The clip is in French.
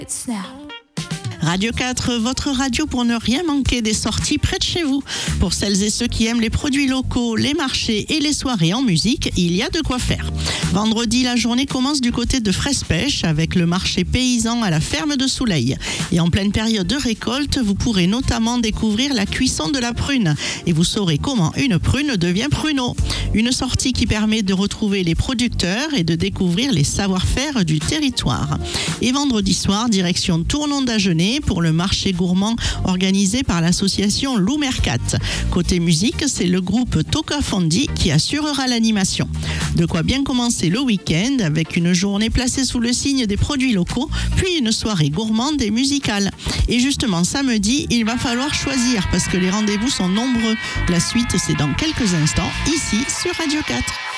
It's now. Radio 4, votre radio pour ne rien manquer des sorties près de chez vous. Pour celles et ceux qui aiment les produits locaux, les marchés et les soirées en musique, il y a de quoi faire. Vendredi, la journée commence du côté de Fraisse-Pêche avec le marché paysan à la ferme de Soulaille. Et en pleine période de récolte, vous pourrez notamment découvrir la cuisson de la prune. Et vous saurez comment une prune devient pruneau. Une sortie qui permet de retrouver les producteurs et de découvrir les savoir-faire du territoire. Et vendredi soir, direction Tournon d'Agenais pour le marché gourmand organisé par l'association Lou Mercat. Côté musique, c'est le groupe Toka Fondi qui assurera l'animation. De quoi bien commencer le week-end avec une journée placée sous le signe des produits locaux, puis une soirée gourmande et musicale. Et justement, samedi, il va falloir choisir parce que les rendez-vous sont nombreux. La suite, c'est dans quelques instants, ici sur Radio 4.